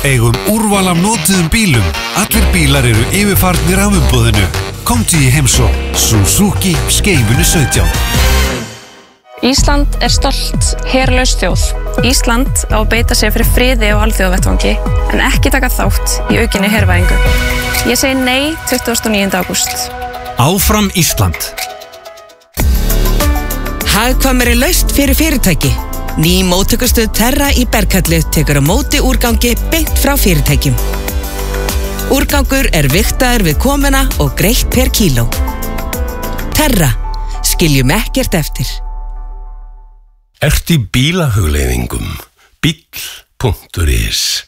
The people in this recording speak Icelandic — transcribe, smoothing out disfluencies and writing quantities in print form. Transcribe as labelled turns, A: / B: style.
A: Eigum úrval af notuðum bílum. Allir bílar eru yfirfarnir af umboðinu. Komdu í heimsókn. Suzuki Skeifunu 17.
B: Ísland stolt, herlaus þjóð. Ísland á að beita sér fyrir friði á alþjóðavettvangi en ekki taka þátt í aukinni hervæðingu. Ég segi nei 29. ágúst.
C: Áfram Ísland.
D: Hagkvæmari lausn fyrir fyrirtæki. Ný móttökustöð Terra í Berghellu tekur á móti úrgangi beint frá fyrirtækjum. Úrgangur vigtaður við komuna og greitt per kíló. Terra, skiljum ekkert eftir.
E: Ertu í bílahugleiðingum? Bíll.is